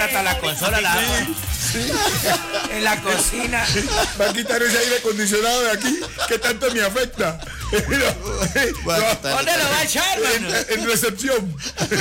Hasta la consola la hago. En la cocina. Va a quitar ese aire acondicionado de aquí que tanto me afecta. ¿Dónde lo va a echar, mano? En recepción.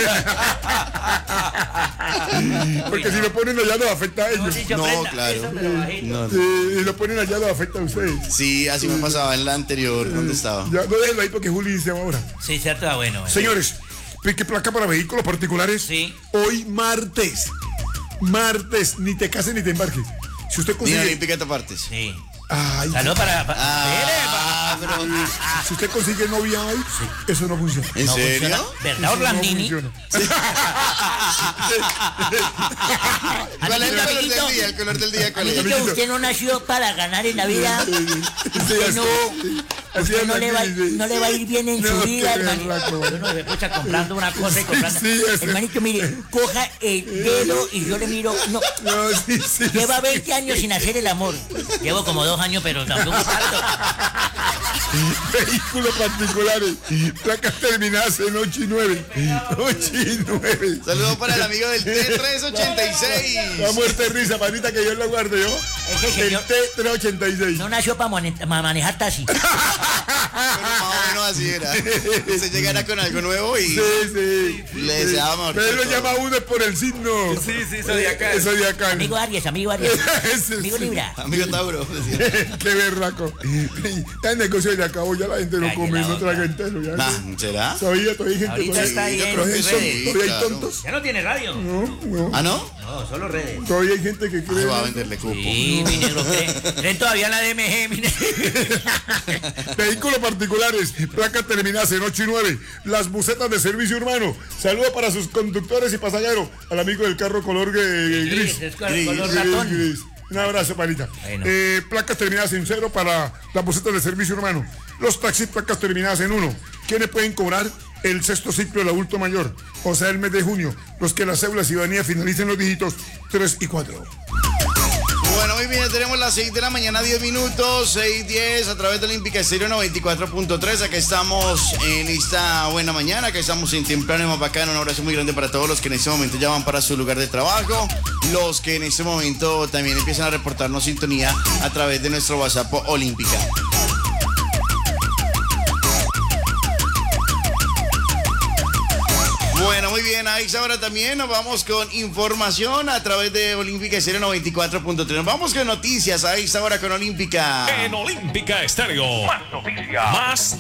Porque si lo ponen allá nos afecta a ellos. No, claro. Si lo ponen allá nos afecta a ustedes. Sí, así me pasaba en la anterior. ¿Dónde estaba? Ya, no déjenlo ahí porque Juli dice ahora. Sí, cierto, bueno. Señores, pique placa para vehículos particulares. Sí. Hoy martes, ni te cases ni te embarques. Si usted Mira, consigue... piquete aparte. Sí. Ay, Salud para... si usted consigue novia hoy, eso no funciona. ¿En No serio? funciona. ¿Verdad, Eso Orlandini? no funciona. ¿Cuál es el color del día? El color del día, ¿cuál es? Amiguito, usted no nació para ganar en la vida. Usted no le va a ir bien en su vida, hermanito. Uno se escucha comprando una cosa y comprando. Sí, hermanito, mire, coja el dedo y yo le miro. No, lleva 20 años sin hacer el amor. Llevo como 2 años, pero tampoco tanto. Vehículos particulares, placas terminadas en 8 y 9. 8 y 9. Saludos para el amigo del T386. La muerte de risa, panita, que yo lo guarde yo. El T386. No nació para manejar taxi. Pero más o menos así era. Se llegara con algo nuevo y Sí. le deseábamos. Pero él lo llama a uno por el signo. Sí, zodiacal. Zodiacal. Amigo Aries. Amigo Libra. Amigo Tauro. Decía. Qué berraco. Ya el negocio ya acabó, ya la gente no come, no traga entero. Ya. ¿Será? Todavía hay gente. Ahorita está ahí en Todavía redes. hay tontos. Ya no tiene radio. No. ¿Ah, no? No, solo redes. Todavía hay gente que cree. Va a venderle cupo. Sí, mi negro, creen todavía en la DMG, mi negro. Vehículos particulares, placas terminadas en 8 y 9. Las busetas de servicio urbano. Saludo para sus conductores y pasajeros. Al amigo del carro color gris. Es color ratón. Gris. Un abrazo, panita. Bueno. Placas terminadas en 0 para las busetas de servicio urbano. Los taxis, placas terminadas en 1. ¿Quiénes pueden cobrar el sexto ciclo del adulto mayor? O sea, el mes de junio. Los que las cédulas y ciudadanía finalicen los dígitos 3 y 4. Bueno, muy bien, tenemos las 6 de la mañana, 10 minutos, 6:10 a través de Olímpica Estéreo 94.3. Acá estamos en esta buena mañana, acá estamos en Temprano y más bacano. Un abrazo muy grande para todos los que en este momento ya van para su lugar de trabajo, los que en este momento también empiezan a reportarnos sintonía a través de nuestro WhatsApp Olímpica. Bueno, muy bien, a esta hora también nos vamos con información a través de Olímpica Estéreo 94.3. Nos vamos con noticias a esta hora con Olímpica. En Olímpica Estéreo. Más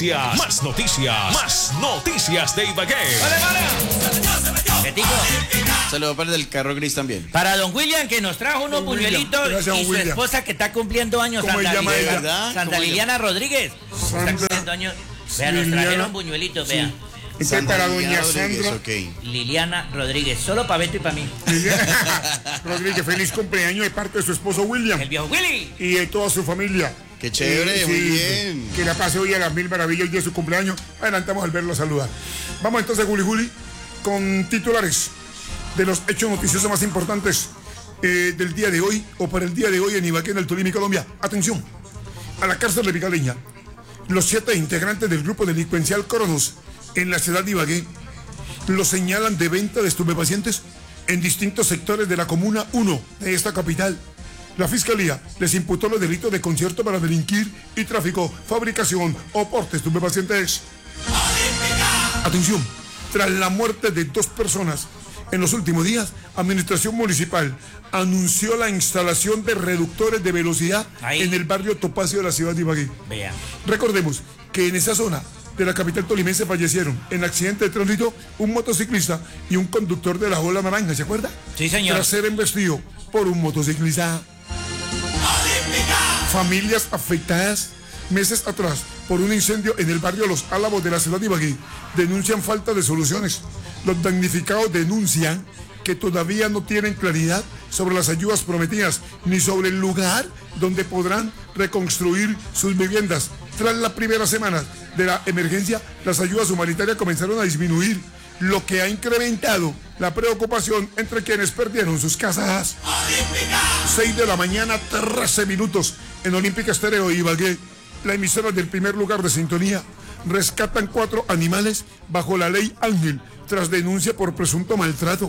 noticias de Ibagué. Betico. Saludos para el del carro gris también. Para don William, que nos trajo unos buñuelitos, Gracias, y su William. esposa que está cumpliendo años, ¿Cómo se llama ella? ¿Verdad? Santa ¿Cómo Liliana Rodríguez. Está cumpliendo años. Vean, nos Liliana. trajeron buñuelitos, vean. Entonces, para doña Rodríguez, Sandra ok. Liliana Rodríguez, solo para Beto y para mí. Rodríguez, feliz cumpleaños de parte de su esposo William El viejo Willy. y de toda su familia. Qué chévere, muy bien. Que la pase hoy a las 1000 maravillas de su cumpleaños. Adelantamos al verlo saludar. Vamos entonces, Juli, con titulares de los hechos noticiosos más importantes del día de hoy o para el día de hoy en Ibagué, en el Tolima, Colombia. Atención, a la cárcel de Vigaleña. Los 7 integrantes del grupo delincuencial Cronos en la ciudad de Ibagué los señalan de venta de estupefacientes en distintos sectores de la Comuna 1 de esta capital. La Fiscalía les imputó los delitos de concierto para delinquir y tráfico, fabricación o porte de estupefacientes. Atención, tras la muerte de 2 personas en los últimos días, Administración Municipal anunció la instalación de reductores de velocidad en el barrio Topacio de la ciudad de Ibagué. Vean. Recordemos que en esa zona de la capital tolimense fallecieron en accidente de tránsito un motociclista y un conductor de la Ola Naranja, ¿se acuerda? Sí, señor. Tras ser embestido por un motociclista. Familias afectadas meses atrás por un incendio en el barrio Los Álamos de la ciudad de Ibagué denuncian falta de soluciones. Los damnificados denuncian que todavía no tienen claridad sobre las ayudas prometidas ni sobre el lugar donde podrán reconstruir sus viviendas. Tras la primera semana de la emergencia, las ayudas humanitarias comenzaron a disminuir, lo que ha incrementado la preocupación entre quienes perdieron sus casas. 6 de la mañana, 13 minutos en Olímpica Estéreo Ibagué. La emisora del primer lugar de sintonía. Rescatan 4 animales bajo la ley Ángel tras denuncia por presunto maltrato.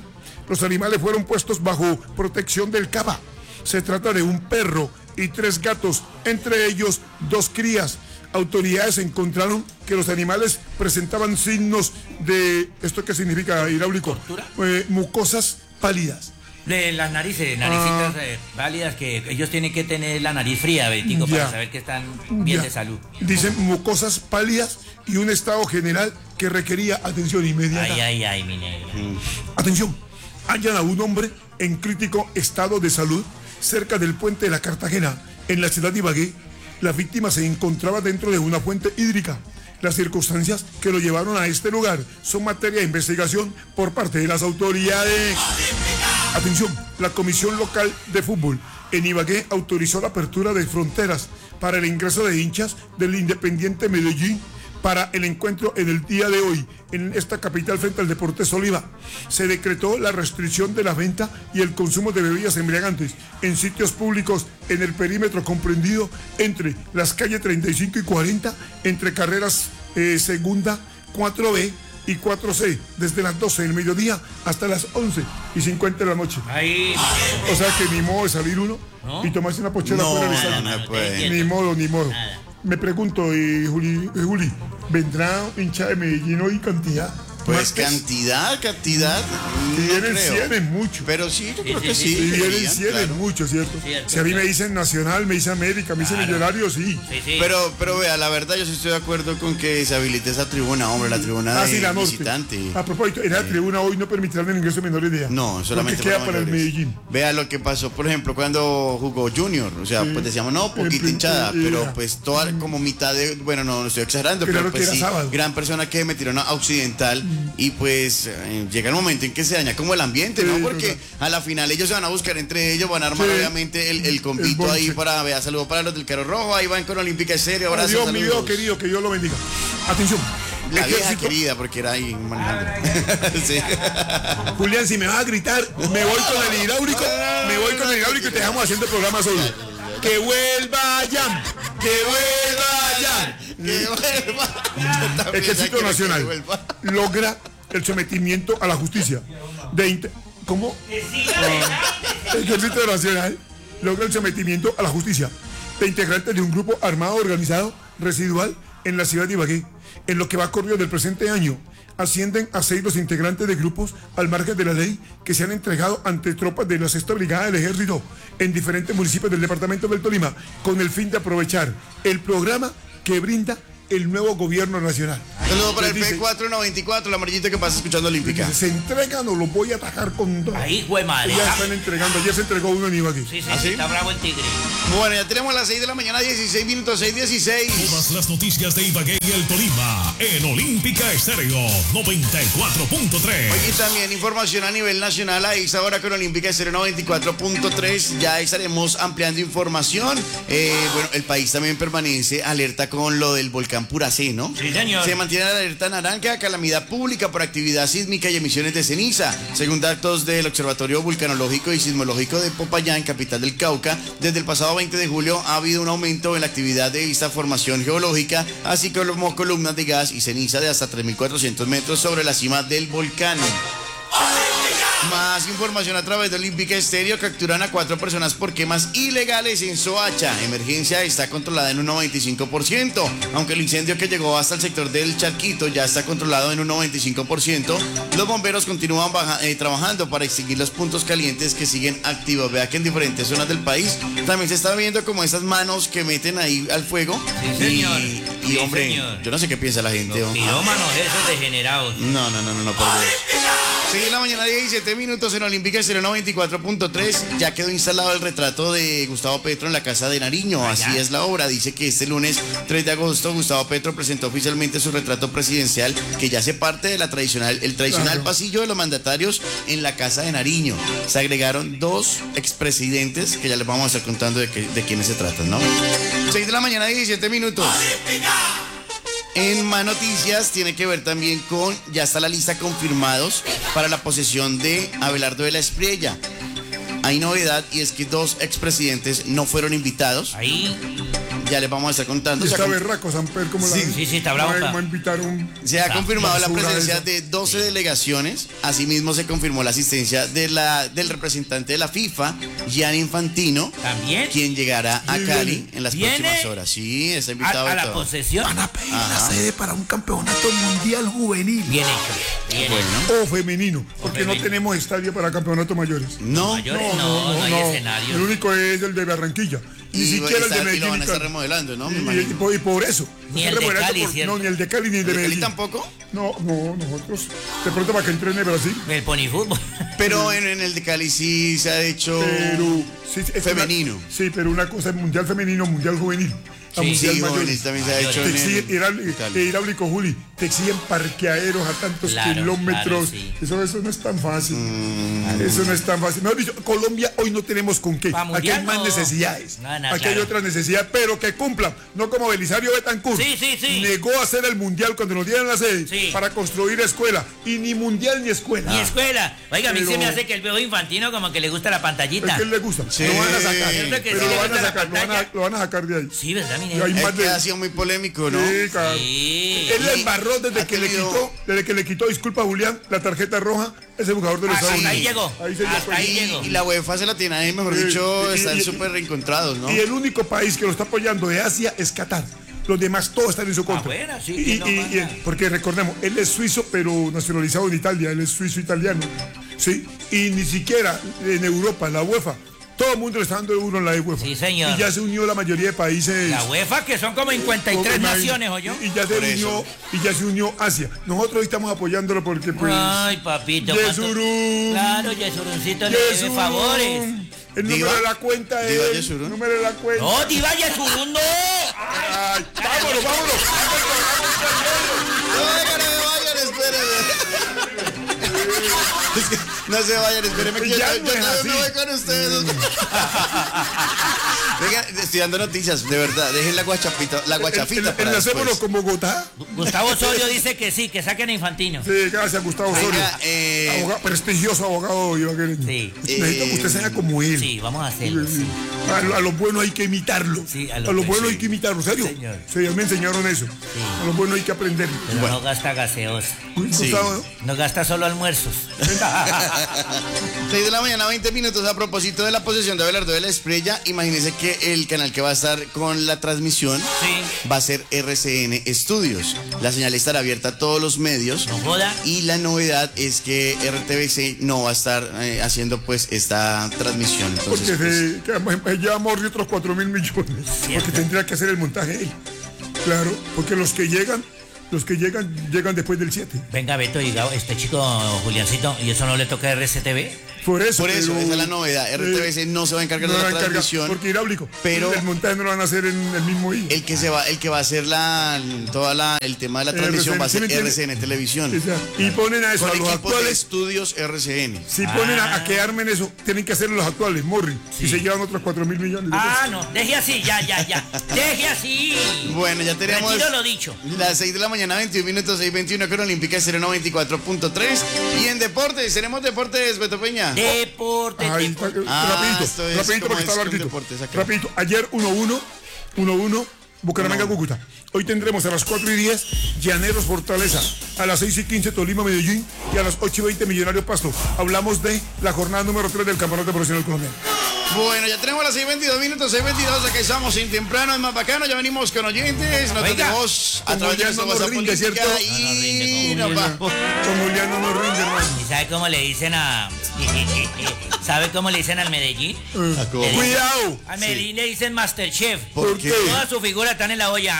Los animales fueron puestos bajo protección del CABA. Se trata de un perro y 3 gatos, entre ellos 2 crías. Autoridades encontraron que los animales presentaban signos de, ¿esto qué significa, hidráulico? Mucosas pálidas. De las narices, naricitas válidas, que ellos tienen que tener la nariz fría, Betico, para saber que están bien de salud. Dicen mucosas pálidas y un estado general que requería atención inmediata. Ay, mi negro. Atención, hallan a un hombre en crítico estado de salud cerca del puente de la Cartagena, en la ciudad de Ibagué. La víctima se encontraba dentro de una fuente hídrica. Las circunstancias que lo llevaron a este lugar son materia de investigación por parte de las autoridades. Atención, la Comisión Local de Fútbol en Ibagué autorizó la apertura de fronteras para el ingreso de hinchas del Independiente Medellín para el encuentro en el día de hoy en esta capital frente al Deportes Oliva. Se decretó la restricción de la venta y el consumo de bebidas embriagantes en sitios públicos en el perímetro comprendido entre las calles 35 y 40, entre carreras segunda 4B y 4C, desde las 12 del mediodía hasta las 11:50 de la noche. Ahí. O sea que ni modo de salir uno y tomarse una pochera fuera del estadio. Ni modo. Nada. Me pregunto, Juli, ¿vendrá hincha de Medellín hoy cantidad? Pues cantidad. Si vienen 100 es mucho. Pero sí, yo creo que sí. Si vienen 100 es mucho, ¿cierto? Si a mí me dicen Nacional, me dicen América, me dicen Millonarios, sí. Pero vea, la verdad yo sí estoy de acuerdo con que se habilite esa tribuna, hombre, la tribuna de la visitante. A propósito, en la tribuna hoy no permitirán el ingreso de menores de edad. No, solamente queda para el Medellín. Vea lo que pasó, por ejemplo, cuando jugó Junior. O sea, pues decíamos, no, poquita hinchada, pero pues toda como mitad de, bueno, no estoy exagerando, pero pues sí, gran persona que metieron a Occidental. Y pues llega el momento en que se daña como el ambiente, ¿no? Porque a la final ellos se van a buscar entre ellos, van a armar obviamente el convito ahí para, vea, saludos para los del Carro Rojo, ahí van con Olímpica Estéreo, abrazos, Dios, mi Dios querido, que Dios lo bendiga. Atención. La vieja querida, porque era ahí manejando. Sí. Julián, si me vas a gritar, me voy con el hidráulico, y te dejamos haciendo el programa solo. ¡Que vuelva Jan! ¡Que vuelva Jan! Ejército Nacional logra el sometimiento a la justicia. ¿Cómo? Ejército Nacional logra el sometimiento a la justicia de integrantes de un grupo armado organizado residual en la ciudad de Ibagué. En lo que va corrido del presente año, ascienden a 6 los integrantes de grupos al margen de la ley que se han entregado ante tropas de la 6ª Brigada del Ejército en diferentes municipios del departamento del Tolima, con el fin de aprovechar el programa que brinda el nuevo gobierno nacional. Saludos para el P494, el amarillito que pasa escuchando Olímpica. Se entregan o los voy a atajar con todo. Ahí, güey, madre. Ya están entregando, ayer se entregó uno en Ibagué. Sí, está bravo el tigre. Bueno, ya tenemos las 6 de la mañana, 16 minutos, 6:16. Todas las noticias de Ibagué y el Tolima en Olímpica Estéreo 94.3. Hoy también información a nivel nacional a esta hora con Olímpica Estéreo 94.3. Ya estaremos ampliando información. Bueno, el país también permanece alerta con lo del volcán Puracé, ¿no? Sí, señor. Se mantiene la alerta naranja, calamidad pública por actividad sísmica y emisiones de ceniza. Según datos del Observatorio Vulcanológico y Sismológico de Popayán, capital del Cauca, desde el pasado 20 de julio ha habido un aumento en la actividad de esta formación geológica, así como columnas de gas y ceniza de hasta 3.400 metros sobre la cima del volcán. Más información a través de Olímpica Estéreo. Capturan a 4 personas por quemas ilegales en Soacha. Emergencia está controlada en un 95%. Aunque el incendio que llegó hasta el sector del Charquito ya está controlado en un 95%, los bomberos continúan trabajando para extinguir los puntos calientes que siguen activos. Vea que en diferentes zonas del país también se está viendo como esas manos que meten ahí al fuego. Sí, señor. Y hombre, señor, yo no sé qué piensa la gente. Los pirómanos esos degenerados. No, por Dios. 6 de la mañana, 17 minutos en Olímpica Estéreo 94.3. Ya quedó instalado el retrato de Gustavo Petro en la Casa de Nariño. Así es la obra. Dice que este lunes 3 de agosto Gustavo Petro presentó oficialmente su retrato presidencial, que ya hace parte de el tradicional pasillo de los mandatarios en la Casa de Nariño. Se agregaron 2 expresidentes que ya les vamos a estar contando de quiénes se tratan, ¿no? 6 de la mañana, 17 minutos. En más noticias tiene que ver también con, ya está la lista confirmados para la posesión de Abelardo de la Espriella. Hay novedad y es que 2 expresidentes no fueron invitados. Ahí. Ya les vamos a estar contando. Está berraco, Samper, como la... Sí, está bravo. Vamos a invitar un... Se ha confirmado la basura presencia esa. de 12 delegaciones. Asimismo, se confirmó la asistencia del representante de la FIFA, Gianni Infantino. ¿También? Quien llegará a Cali en las ¿Viene? próximas horas. Sí, está invitado. A de la todo. posesión. Van a pedir la sede para un campeonato mundial juvenil. Bien hecho. Bien hecho. Bueno. O femenino, porque no femenino. tenemos estadio para campeonatos mayores. No. Mayores no hay escenario. El único es el de Barranquilla. Ni siquiera el de y lo Medellín. van a y estar Cali. remodelando, ¿no? Me Y imagino. por eso. Ni el de Remodelando Cali, ¿cierto? No, ni el de Cali ni el de ¿De Cali Medellín. tampoco? No, nosotros. De pronto para que entrene Brasil. El ponifútbol. Pero en el de Cali sí se ha hecho Pero. Sí, es femenino. Sí, pero una cosa es mundial femenino, mundial juvenil. A Sí, mundial Sí, mayor. jóvenes, también se ha hecho Te en exigen, el Cali. hidráulico, Juli, te exigen parqueaderos a tantos Claro, kilómetros. claro, sí. Eso no es tan fácil. Eso no es tan fácil. Mejor dicho, Colombia hoy no tenemos con qué. Pa' Aquí mundial hay más no. necesidades. No, Aquí hay claro. otras necesidades, pero que cumplan. No como Belisario Betancourt. Sí. Negó hacer el mundial cuando nos dieron la sede Sí. para construir escuela. Y ni mundial ni escuela. Ni escuela. Oiga, a mí Pero- se me hace que el viejo Infantino como que le gusta la Es pantallita. que él le gusta. Sí. Lo van a sacar. Cierto que Pero sí le lo van gusta a la sacar. pantalla. Lo van a sacar de ahí. Sí, ¿verdad, Y hay mire? más Es de- que ha sido muy polémico, ¿no? Sí, claro. Sí. Él le embarró desde Ha que tenido- le quitó, disculpa Julián, la tarjeta roja, ese jugador de los Estados Hasta ahí Unidos. llegó. Ahí se dio Hasta cuenta. ahí llegó. Y la UEFA se la tiene ahí, mejor Sí, dicho, y- están y- súper reencontrados, ¿no? Y el único país que lo está apoyando de Asia es Qatar. Los demás todos están en su contra. bueno, sí, que no manda. Porque recordemos, él es suizo, pero nacionalizado en Italia, él es suizo-italiano. ¿Sí? Y ni siquiera en Europa, la UEFA, todo el mundo le está dando euro en la UEFA. Sí, señor. Y ya se unió la mayoría de países. La UEFA, que son como 53 naciones, ¿o yo? Y ya se Por unió, eso. y ya se unió Asia. Nosotros hoy estamos apoyándolo porque pues. Ay, papito. Yesurún. Claro, Yesuruncito le debe Yesurún. favores. El número Diva. de la cuenta Diva es. Yesurún. El número de la cuenta. No, Diva Yesurún, no. Ay, vámonos. No, espérenme. Es que no se vayan, espérenme que yo Ya no es también así. me voy con ustedes. Venga, estoy dando noticias, de verdad. Dejen la guachafita para Enlacémonos después. con Bogotá. Gustavo Osorio dice que sí, que saquen a Infantino. Sí, gracias, Gustavo Osorio. Venga, Abogado, prestigioso abogado ibaguereño. Sí. Necesito que usted sea como él. Sí, vamos a hacerlo. Sí. A los buenos hay que imitarlo. Sí, a los buenos sí. hay que imitarlo, ¿serio? Señor. Sí, me enseñaron eso. A los buenos hay que aprender. Pero no gasta gaseosa. Sí. Gustavo, No gasta solo almuerzos. 6 de la mañana, 20 minutos. A propósito de la posesión de Abelardo de la Espriella, imagínense que el canal que va a estar con la transmisión Sí. va a ser RCN Estudios. La señal estará abierta a todos los medios. No joda. Y la novedad es que RTVC no va a estar haciendo pues esta transmisión. porque Entonces, pues, se ya mordió otros 4.000 millones. Porque tendría que hacer el montaje él. Claro, porque los que llegan llegan después del 7. Venga, Beto, diga, este chico Juliancito, ¿y eso no le toca a RCTV? Por eso, por eso, pero, esa es la novedad. RTVC no se va a encargar no de la la encarga, transmisión. porque hidráulico. pero- el montaje no lo van a hacer en el mismo día. El que va a hacer el tema de la transmisión va a ser ¿sí me entiende? RCN Televisión. O sea, y ponen a eso, Con a los equipos de actuales. estudios RCN. Si ponen a que armen eso, tienen que hacerlo los actuales, Morri. Y se llevan otros 4.000 millones de pesos. Ah, no, deje así, ya. Deje así. Bueno, ya tenemos Retiro lo dicho. las 6 de la mañana, 21 minutos, 6:21 con Olímpica 094.3. Y en deportes, tenemos deportes, Beto Peña. Deporte. Ahí está, Ah, esto es rapidito como porque está es con larguito. deportes acá. Rapidito, ayer 1-1, Bucaramanga, Cúcuta. Hoy tendremos a las 4:10 Llaneros Fortaleza, a las 6:15 Tolima Medellín y a las 8:20 Millonarios Pasto. Hablamos de la jornada número 3 del Campeonato Profesional Colombiano. Bueno, ya tenemos las 6:22 minutos, 6:22, acá estamos sin temprano, es más bacano, ya venimos con oyentes, notas de Oiga, voz a como través de ya nuestro no nos WhatsApp rinde, Política ¿cierto? y No nos va. Como Julián no nos rinde, hermano. ¿Y sabe cómo le dicen a... ¿Sabe cómo le dicen al Medellín? Cuidado. Al Medellín le dicen Masterchef. ¿Por qué? Toda su figura está en la olla.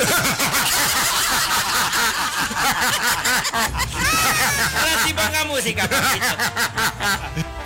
Ahora sí ponga música, papito.